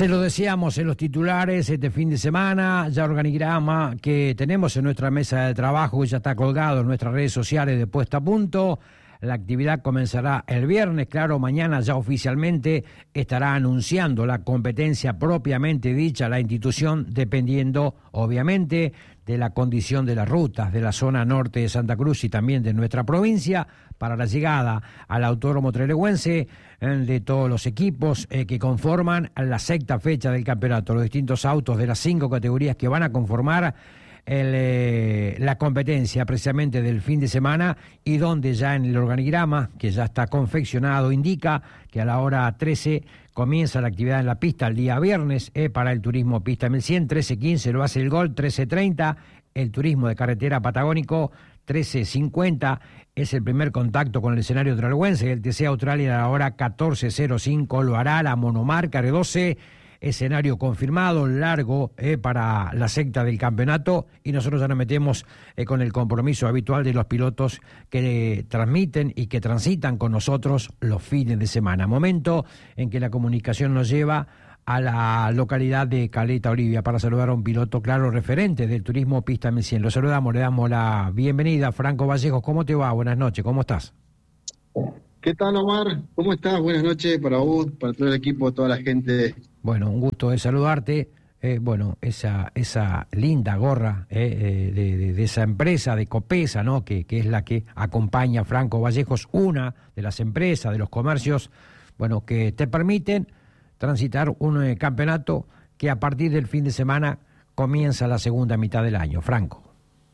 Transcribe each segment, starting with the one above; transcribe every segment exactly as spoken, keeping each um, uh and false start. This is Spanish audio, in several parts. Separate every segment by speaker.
Speaker 1: Se lo decíamos en los titulares este fin de semana, ya organigrama que tenemos en nuestra mesa de trabajo, que ya está colgado en nuestras redes sociales de Puesta a Punto. La actividad comenzará el viernes, claro, mañana ya oficialmente estará anunciando la competencia propiamente dicha la institución, dependiendo obviamente de la condición de las rutas de la zona norte de Santa Cruz y también de nuestra provincia, para la llegada al Autódromo Trelewense eh, de todos los equipos eh, que conforman la sexta fecha del campeonato, los distintos autos de las cinco categorías que van a conformar El, eh, la competencia precisamente del fin de semana, y donde ya en el organigrama que ya está confeccionado indica que a la hora trece comienza la actividad en la pista el día viernes eh, para el turismo pista mil cien, trece quince lo hace el Gol, trece treinta el turismo de carretera patagónico, trece cincuenta es el primer contacto con el escenario trelewense, el T C Australia a la hora catorce cero cinco lo hará la monomarca R doce, escenario confirmado, largo eh, para la sexta del campeonato, y nosotros ya nos metemos eh, con el compromiso habitual de los pilotos que eh, transmiten y que transitan con nosotros los fines de semana. Momento en que la comunicación nos lleva a la localidad de Caleta Olivia para saludar a un piloto, claro, referente del turismo pista mil cien. Lo saludamos, le damos la bienvenida. Franco Vallejos, ¿cómo te va? Buenas noches, ¿cómo estás?
Speaker 2: ¿Qué tal, Omar? ¿Cómo estás? Buenas noches para vos, para todo el equipo, toda la gente.
Speaker 1: Bueno, un gusto de saludarte. Eh, bueno, esa esa linda gorra eh, de, de, de esa empresa de Copesa, ¿no? Que, que es la que acompaña a Franco Vallejos, una de las empresas, de los comercios, bueno, que te permiten transitar un eh, campeonato que a partir del fin de semana comienza la segunda mitad del año. Franco.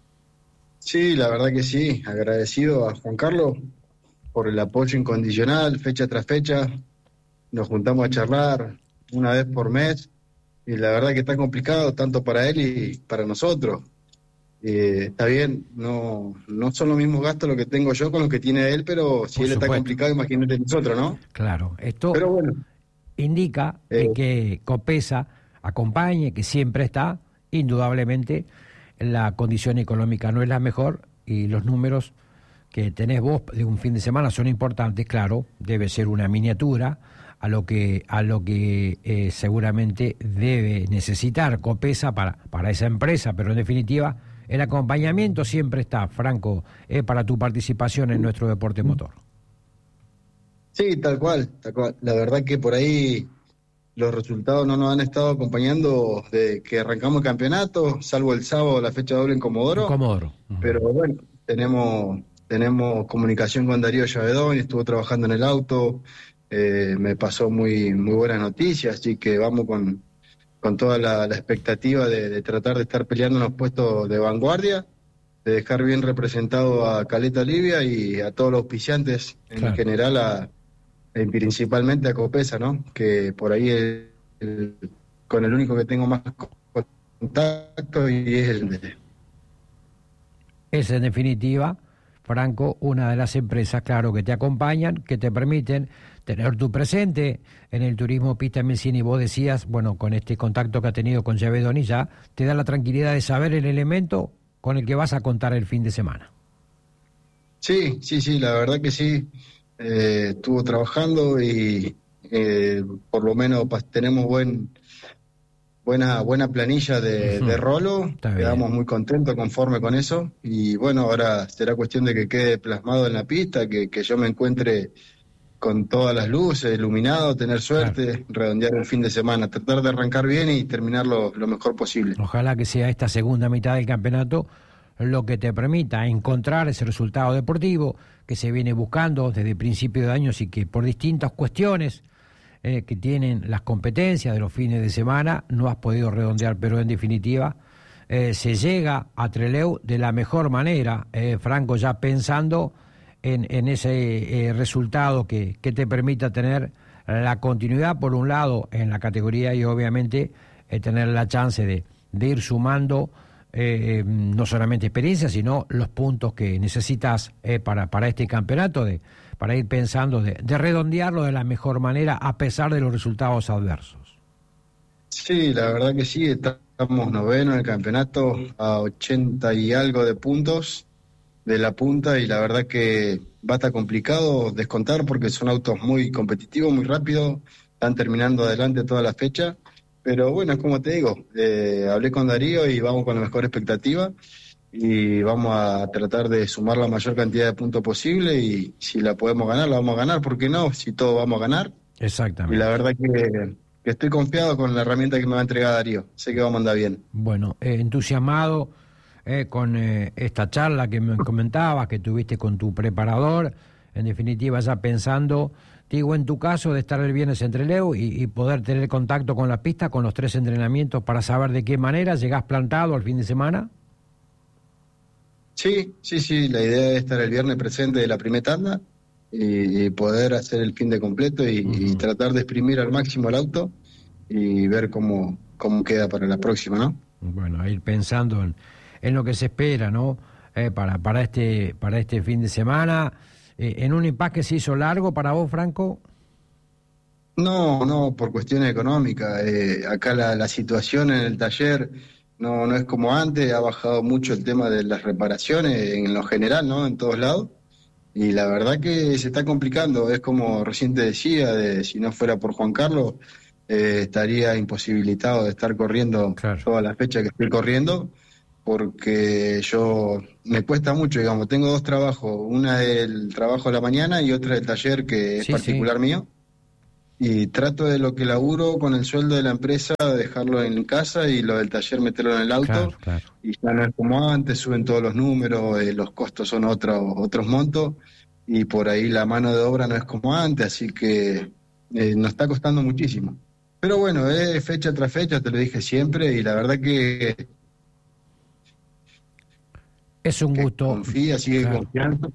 Speaker 2: Sí, la verdad que sí. Agradecido a Juan Carlos por el apoyo incondicional, fecha tras fecha. Nos juntamos a charlar una vez por mes, y la verdad que está complicado tanto para él y para nosotros. Eh, está bien, no no son los mismos gastos lo que tengo yo con los que tiene él, pero si
Speaker 1: Por
Speaker 2: él
Speaker 1: supuesto.
Speaker 2: está complicado, imagínate nosotros, ¿no?
Speaker 1: Claro, esto
Speaker 2: Pero bueno,
Speaker 1: indica
Speaker 2: eh,
Speaker 1: de que Copesa acompañe, que siempre está, indudablemente la condición económica no es la mejor, y los números que tenés vos de un fin de semana son importantes, claro, debe ser una miniatura a lo que a lo que eh, seguramente debe necesitar Copesa para, para esa empresa, pero en definitiva el acompañamiento siempre está, Franco, eh, para tu participación en nuestro deporte motor.
Speaker 2: sí, tal cual, tal cual. La verdad que por ahí los resultados no nos han estado acompañando desde que arrancamos el campeonato, salvo el sábado la fecha doble en Comodoro.
Speaker 1: En Comodoro. Uh-huh.
Speaker 2: Pero bueno, tenemos tenemos comunicación con Darío Llavedón, estuvo trabajando en el auto, eh, me pasó muy muy buenas noticias, así que vamos con, con toda la, la expectativa de, de tratar de estar peleando en los puestos de vanguardia, de dejar bien representado a Caleta Olivia y a todos los auspiciantes en
Speaker 1: Claro.
Speaker 2: general, a, eh, principalmente a Copesa, ¿no? Que por ahí es el, con el único que tengo más contacto, y es el de...
Speaker 1: Es en definitiva, Franco, una de las empresas, claro, que te acompañan, que te permiten tener tu presente en el turismo pista mil cien, y vos decías, bueno, con este contacto que ha tenido con Llavedón, y ya te da la tranquilidad de saber el elemento con el que vas a contar el fin de semana.
Speaker 2: Sí, sí, sí, la verdad que sí. Eh, estuvo trabajando y eh, por lo menos pas- tenemos buen buena buena planilla de,
Speaker 1: Ujú.
Speaker 2: de rolo.
Speaker 1: Está bien.
Speaker 2: Quedamos muy contentos, conforme con eso. Y bueno, ahora será cuestión de que quede plasmado en la pista, que, que yo me encuentre con todas las luces, iluminado, tener suerte, redondear el fin de semana, tratar de arrancar bien y terminarlo lo mejor posible.
Speaker 1: Ojalá que sea esta segunda mitad del campeonato lo que te permita encontrar ese resultado deportivo que se viene buscando desde principio de años, y que por distintas cuestiones eh, que tienen las competencias de los fines de semana no has podido redondear, pero en definitiva eh, se llega a Trelew de la mejor manera, eh, Franco, ya pensando en, en ese eh, resultado que, que te permita tener la continuidad, por un lado, en la categoría, y obviamente eh, tener la chance de, de ir sumando eh, no solamente experiencia, sino los puntos que necesitas eh, para, para este campeonato, de, para ir pensando de, de redondearlo de la mejor manera a pesar de los resultados adversos.
Speaker 2: Sí, la verdad que sí, estamos noveno en el campeonato a ochenta y algo de puntos de la punta, y la verdad que va a estar complicado descontar porque son autos muy competitivos, muy rápidos, están terminando adelante toda la fecha, pero bueno, es como te digo, eh, hablé con Darío y vamos con la mejor expectativa y vamos a tratar de sumar la mayor cantidad de puntos posible y si la podemos ganar, la vamos a ganar, ¿por qué no? Si todos vamos a ganar.
Speaker 1: Exactamente.
Speaker 2: Y la verdad que, que estoy confiado con la herramienta que me va a entregar Darío, sé que vamos a andar bien.
Speaker 1: Bueno, eh, entusiasmado eh, con eh, esta charla que me comentabas, que tuviste con tu preparador, en definitiva ya pensando, digo, en tu caso de estar el viernes en Trelew y, y poder tener contacto con la pista, con los tres entrenamientos para saber de qué manera llegás plantado al fin de semana.
Speaker 2: Sí, sí, sí, la idea es estar el viernes presente de la primera tanda y, y poder hacer el fin de completo y, uh-huh. y tratar de exprimir al máximo el auto y ver cómo, cómo queda para la próxima, ¿no?
Speaker 1: Bueno, a ir pensando en, en lo que se espera, ¿no? Eh, para, para, este, para este fin de semana. Eh, ¿En un impasse que se hizo largo para vos, Franco?
Speaker 2: No, no, por cuestiones económicas. Eh, acá la, la situación en el taller no, no es como antes, ha bajado mucho el tema de las reparaciones en lo general, ¿no? En todos lados. Y la verdad que se está complicando. Es como recién te decía, de, si no fuera por Juan Carlos, eh, estaría imposibilitado de estar corriendo claro. toda la fecha que estoy corriendo, porque yo me cuesta mucho, digamos, tengo dos trabajos, una del trabajo a la mañana y otra del taller que es sí, particular sí. mío. Y trato de lo que laburo con el sueldo de la empresa, dejarlo en casa y lo del taller meterlo en el auto.
Speaker 1: Claro, claro.
Speaker 2: Y ya no es como antes, suben todos los números, eh, los costos son otros otros montos y por ahí la mano de obra no es como antes, así que eh, nos está costando muchísimo. Pero bueno, es eh, fecha tras fecha, te lo dije siempre y la verdad que...
Speaker 1: Es un gusto.
Speaker 2: Confía, sigue claro. confiando.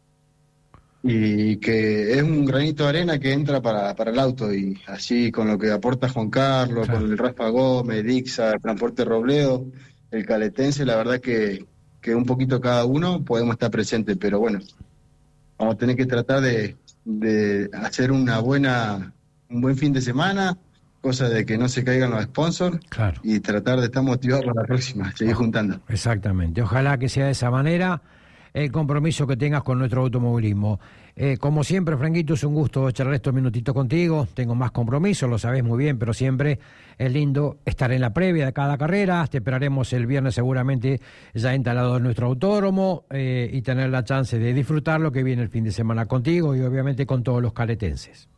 Speaker 2: Y que es un granito de arena que entra para, para el auto y así con lo que aporta Juan Carlos, claro. con el Rafa Gómez, Dixa, el Transporte Robledo, el Caletense, la verdad que, que un poquito cada uno podemos estar presentes, pero bueno, vamos a tener que tratar de, de hacer una buena, un buen fin de semana, cosa de que no se caigan los sponsors
Speaker 1: claro.
Speaker 2: y tratar de estar motivados para la próxima, seguir oh, juntando.
Speaker 1: Exactamente, ojalá que sea de esa manera el compromiso que tengas con nuestro automovilismo. Eh, como siempre, Franquito, es un gusto charlar estos minutitos contigo. Tengo más compromisos, lo sabés muy bien, pero siempre es lindo estar en la previa de cada carrera. Te esperaremos el viernes seguramente ya instalado en nuestro autódromo eh, y tener la chance de disfrutar lo que viene el fin de semana contigo y obviamente con todos los caletenses.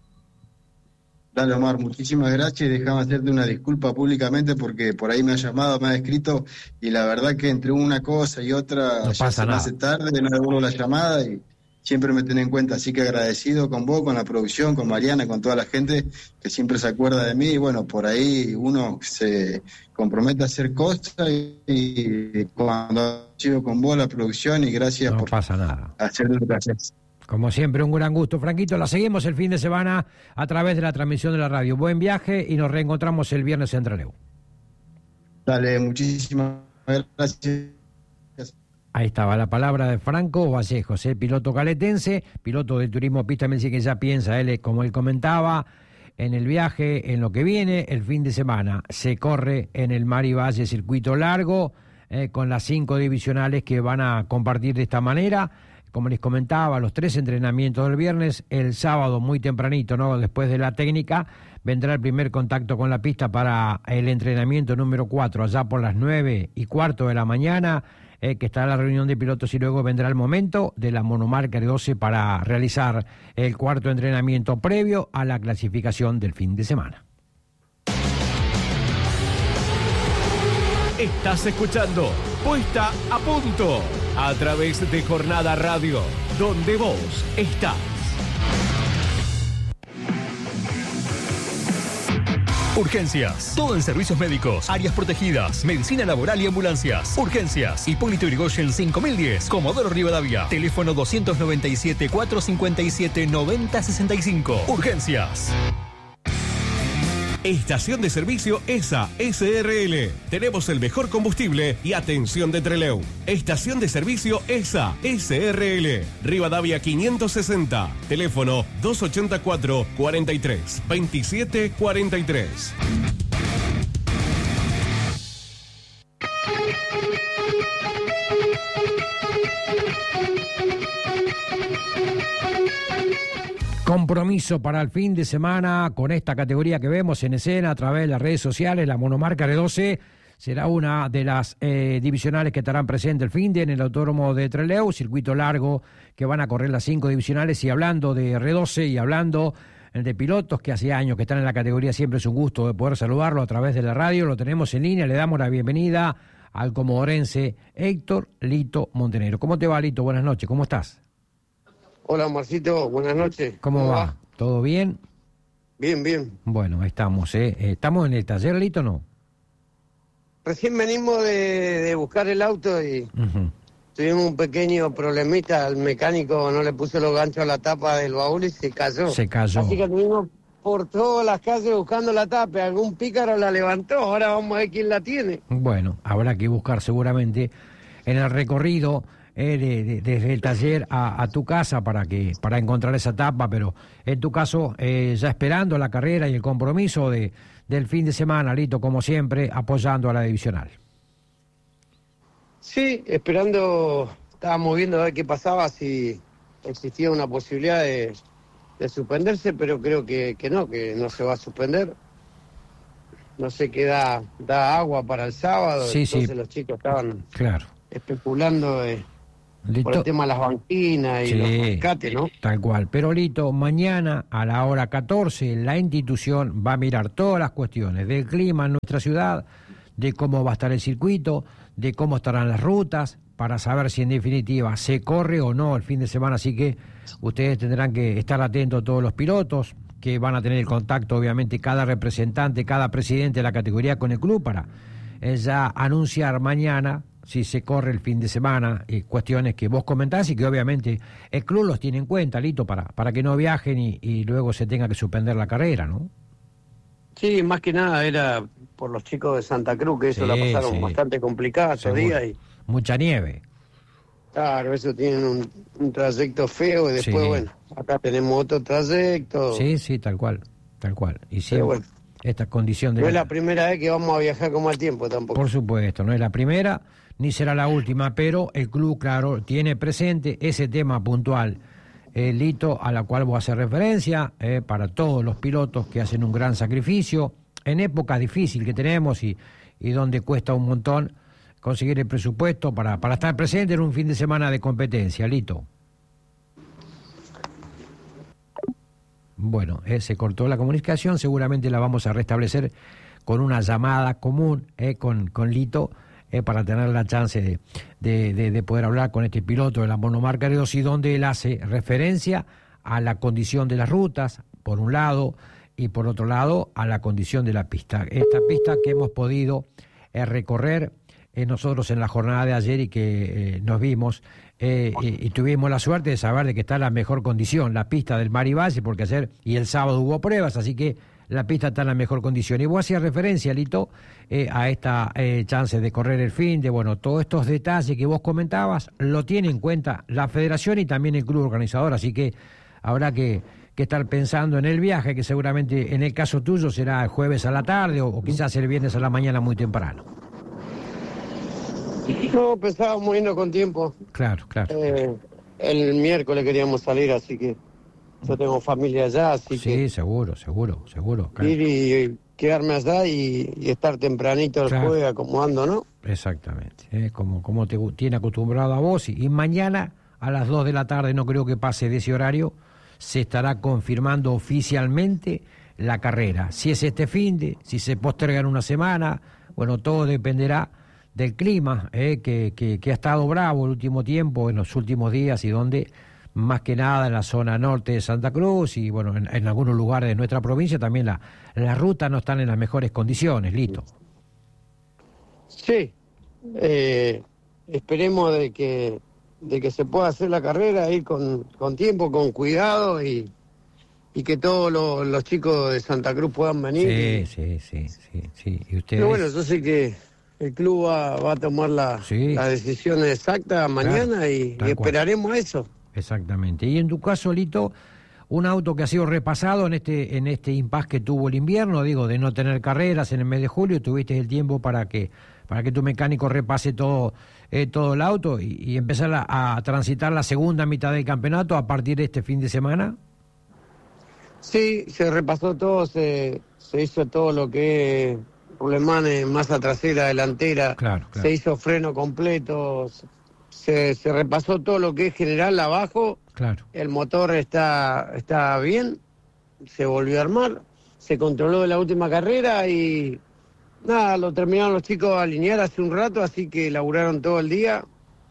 Speaker 2: Dale, Omar, muchísimas gracias y déjame hacerte una disculpa públicamente porque por ahí me ha llamado, me ha escrito y la verdad que entre una cosa y otra
Speaker 1: no
Speaker 2: ya
Speaker 1: pasa
Speaker 2: se me
Speaker 1: nada.
Speaker 2: hace tarde, no devuelvo la llamada y siempre me tenés en cuenta, así que agradecido con vos, con la producción, con Mariana, con toda la gente que siempre se acuerda de mí y bueno, por ahí uno se compromete a hacer cosas y, y cuando sigo con vos la producción y gracias
Speaker 1: no
Speaker 2: por
Speaker 1: pasa nada.
Speaker 2: hacer lo que haces.
Speaker 1: Como siempre, un gran gusto, Franquito. La seguimos el fin de semana a través de la transmisión de la radio. Buen viaje y nos reencontramos el viernes en Trelew.
Speaker 2: Dale, muchísimas gracias.
Speaker 1: Ahí estaba la palabra de Franco Vallejos, el piloto caletense, piloto de turismo pista, me dice que ya piensa, él, como él comentaba, en el viaje, en lo que viene, el fin de semana. Se corre en el Mari Valle circuito largo, eh, con las cinco divisionales que van a compartir de esta manera. Como les comentaba, los tres entrenamientos del viernes, el sábado muy tempranito, ¿no? Después de la técnica, vendrá el primer contacto con la pista para el entrenamiento número cuatro, allá por las nueve y cuarto de la mañana, eh, que estará la reunión de pilotos y luego vendrá el momento de la monomarca de doce para realizar el cuarto entrenamiento previo a la clasificación del fin de semana.
Speaker 3: Estás escuchando Puesta a Punto a través de Jornada Radio, donde vos estás. Urgencias. Todo en servicios médicos, áreas protegidas, medicina laboral y ambulancias. Urgencias. Hipólito Yrigoyen cinco mil diez, Comodoro Rivadavia. Teléfono doscientos noventa y siete, cuatrocientos cincuenta y siete, noventa sesenta y cinco. Urgencias. Estación de servicio E S A S R L. Tenemos el mejor combustible y atención de Trelew. Estación de servicio E S A S R L. Rivadavia quinientos sesenta. Teléfono doscientos ochenta y cuatro, cuarenta y tres, veintisiete cuarenta y tres.
Speaker 1: Compromiso para el fin de semana con esta categoría que vemos en escena a través de las redes sociales, la monomarca R doce. Será una de las eh, divisionales que estarán presentes el fin de en el Autódromo de Trelew, circuito largo que van a correr las cinco divisionales. Y hablando de R doce y hablando de pilotos que hace años que están en la categoría, siempre es un gusto de poder saludarlo a través de la radio. Lo tenemos en línea, le damos la bienvenida al comodorense Héctor Lito Montenegro. ¿Cómo te va, Lito? Buenas noches, ¿cómo estás?
Speaker 4: Hola, Marcito, buenas noches.
Speaker 1: ¿Cómo, ¿Cómo va? va? ¿Todo bien?
Speaker 4: Bien, bien.
Speaker 1: Bueno, ahí estamos, ¿eh? ¿Estamos en el taller, Lito, o no?
Speaker 4: Recién venimos de, de buscar el auto y uh-huh. tuvimos un pequeño problemita. El mecánico no le puso los ganchos a la tapa del baúl y se cayó.
Speaker 1: Se cayó.
Speaker 4: Así que estuvimos por todas las calles buscando la tapa. Algún pícaro la levantó, ahora vamos a ver quién la tiene.
Speaker 1: Bueno, habrá que buscar seguramente en el recorrido eh, de, de, desde el taller a, a tu casa para que para encontrar esa tapa, pero en tu caso eh, ya esperando la carrera y el compromiso de del fin de semana, Lito, como siempre, apoyando a la divisional.
Speaker 4: Sí, esperando, estábamos viendo a ver qué pasaba, si existía una posibilidad de, de suspenderse, pero creo que, que no, que no se va a suspender. No sé qué da, da agua para el sábado,
Speaker 1: sí,
Speaker 4: entonces
Speaker 1: sí.
Speaker 4: Los chicos estaban
Speaker 1: claro.
Speaker 4: especulando de, por el tema de las banquinas y
Speaker 1: sí,
Speaker 4: los rescates, ¿no?
Speaker 1: Tal cual. Pero, Lito, mañana a la hora catorce la institución va a mirar todas las cuestiones del clima en nuestra ciudad, de cómo va a estar el circuito, de cómo estarán las rutas, para saber si en definitiva se corre o no el fin de semana. Así que ustedes tendrán que estar atentos, todos los pilotos, que van a tener el contacto, obviamente, cada representante, cada presidente de la categoría con el club, para eh, ya anunciar mañana si se corre el fin de semana, eh, cuestiones que vos comentás y que obviamente el club los tiene en cuenta, Lito, para, para que no viajen y, y luego se tenga que suspender la carrera, ¿no?
Speaker 4: Sí, más que nada era por los chicos de Santa Cruz, que eso sí, la pasaron sí. bastante complicada estos días. Y...
Speaker 1: mucha nieve.
Speaker 4: Claro, eso tienen un, un trayecto feo y después, sí. bueno, acá tenemos otro trayecto.
Speaker 1: Sí, sí, tal cual, tal cual. Y siempre bueno, esta condición de...
Speaker 4: No es la primera vez que vamos a viajar como al tiempo tampoco.
Speaker 1: Por supuesto, no es la primera ni será la última, pero el club, claro, tiene presente ese tema puntual, eh, Lito, a la cual voy a hacer referencia, eh, para todos los pilotos que hacen un gran sacrificio, en épocas difíciles que tenemos y, y donde cuesta un montón conseguir el presupuesto para, para estar presente en un fin de semana de competencia, Lito. Bueno, eh, se cortó la comunicación, seguramente la vamos a restablecer con una llamada común eh, con, con Lito, Eh, para tener la chance de, de, de, de poder hablar con este piloto de la monomarca R doce, y donde él hace referencia a la condición de las rutas, por un lado, y por otro lado, a la condición de la pista. Esta pista que hemos podido eh, recorrer eh, nosotros en la jornada de ayer y que eh, nos vimos, eh, y, y tuvimos la suerte de saber de que está en la mejor condición, la pista del Marivalle, porque ayer y el sábado hubo pruebas, así que la pista está en la mejor condición. Y vos hacías referencia, Lito, eh, a esta eh, chance de correr el fin de, bueno, todos estos detalles que vos comentabas, lo tiene en cuenta la federación y también el club organizador, así que habrá que, que estar pensando en el viaje, que seguramente en el caso tuyo será el jueves a la tarde o, o quizás el viernes a la mañana muy temprano.
Speaker 4: No, pensábamos irnos con tiempo.
Speaker 1: Claro, claro.
Speaker 4: Eh, el miércoles queríamos salir, así que yo tengo familia allá, así
Speaker 1: sí,
Speaker 4: que...
Speaker 1: Sí, seguro, seguro, seguro.
Speaker 4: Claro. Ir y quedarme allá y, y estar tempranito el claro. jueves acomodando, ¿no?
Speaker 1: Exactamente, ¿eh? como, como te tiene acostumbrado a vos. Y, y mañana a las dos de la tarde, no creo que pase de ese horario, se estará confirmando oficialmente la carrera. Si es este finde, si se posterga en una semana, bueno, todo dependerá del clima, ¿eh? que, que, que ha estado bravo el último tiempo, en los últimos días, y donde... más que nada en la zona norte de Santa Cruz y bueno, en, en algunos lugares de nuestra provincia también la, las rutas no están en las mejores condiciones, Lito.
Speaker 4: Sí, eh, esperemos de que de que se pueda hacer la carrera, ir con, con tiempo, con cuidado y, y que todos los, los chicos de Santa Cruz puedan venir.
Speaker 1: Sí, y, sí, sí, sí, sí. Y ustedes...
Speaker 4: Pero bueno, yo sé que el club va, va a tomar la,
Speaker 1: sí.
Speaker 4: la decisión exacta mañana, claro, y, y esperaremos eso.
Speaker 1: Exactamente. Y en tu caso, Lito, un auto que ha sido repasado en este en este impasse que tuvo el invierno, digo, de no tener carreras en el mes de julio, tuviste el tiempo para que para que tu mecánico repase todo eh, todo el auto y, y empezar a, a transitar la segunda mitad del campeonato a partir de este fin de semana.
Speaker 4: Sí, se repasó todo, se, se hizo todo lo que es rulemanes, masa trasera, delantera,
Speaker 1: Claro, claro.
Speaker 4: se hizo freno completo, se, se repasó todo lo que es general abajo,
Speaker 1: Claro.
Speaker 4: el motor está, está bien, se volvió a armar, se controló de la última carrera y nada, lo terminaron los chicos a alinear hace un rato, así que laburaron todo el día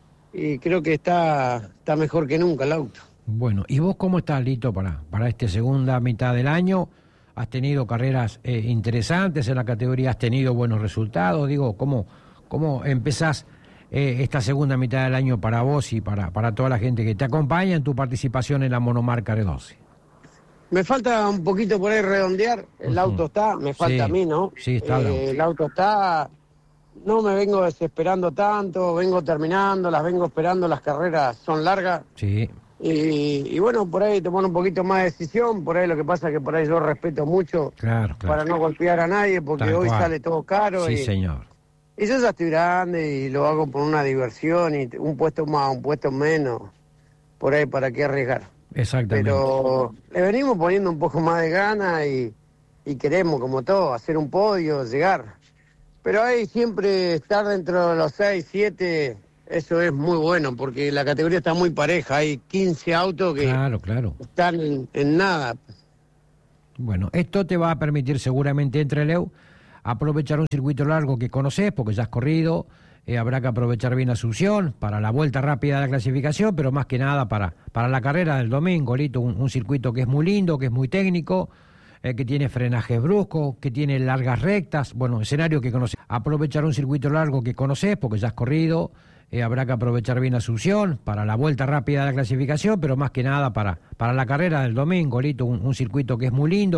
Speaker 4: y creo que está, está mejor que nunca el auto.
Speaker 1: Bueno, ¿y vos cómo estás, Lito, para, para esta segunda mitad del año? ¿Has tenido carreras eh, interesantes en la categoría? ¿Has tenido buenos resultados? Digo, ¿cómo, cómo empezás eh, esta segunda mitad del año para vos y para, para toda la gente que te acompaña en tu participación en la monomarca R doce?
Speaker 4: Me falta un poquito por ahí redondear, el
Speaker 1: Ujú.
Speaker 4: auto está, me falta
Speaker 1: Sí,
Speaker 4: a mí, ¿no?
Speaker 1: sí, está el
Speaker 4: Eh,
Speaker 1: auto.
Speaker 4: el auto está, no me vengo desesperando tanto, vengo terminando, las vengo esperando, las carreras son largas.
Speaker 1: Sí,
Speaker 4: Y, y bueno, por ahí tomar un poquito más de decisión, por ahí lo que pasa es que por ahí yo respeto mucho
Speaker 1: claro, claro.
Speaker 4: para no golpear a nadie, porque
Speaker 1: Tal
Speaker 4: hoy
Speaker 1: cual.
Speaker 4: sale todo caro.
Speaker 1: Sí,
Speaker 4: y,
Speaker 1: señor.
Speaker 4: y yo ya estoy grande y lo hago por una diversión y un puesto más, un puesto menos, por ahí para qué arriesgar.
Speaker 1: Exactamente.
Speaker 4: Pero le venimos poniendo un poco más de ganas y, y queremos, como todo, hacer un podio, llegar. Pero ahí siempre estar dentro de los seis, siete, eso es muy bueno, porque la categoría está muy pareja. Hay quince autos que
Speaker 1: Claro, claro.
Speaker 4: están en, en nada.
Speaker 1: Bueno, esto te va a permitir seguramente entre Leu aprovechar un circuito largo que conoces porque ya has corrido. Eh, habrá que aprovechar bien Asunción para la vuelta rápida de la clasificación, pero más que nada para, para la carrera del domingo, Lito, un, un circuito que es muy lindo, que es muy técnico, eh, que tiene frenajes bruscos, que tiene largas rectas, bueno, escenario que conoces. Aprovechar un circuito largo que conoces porque ya has corrido. Eh, habrá que aprovechar bien Asunción para la vuelta rápida de la clasificación, pero más que nada para, para la carrera del domingo, Lito, un, un circuito que es muy lindo.